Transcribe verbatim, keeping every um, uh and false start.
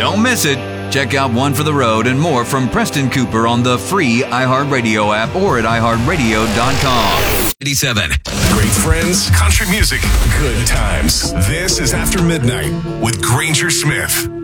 Don't miss it. Check out One for the Road and more from Preston Cooper on the free iHeartRadio app or at i heart radio dot com. eighty-seven. Great friends, country music, good times. This is After Midnight with Granger Smith.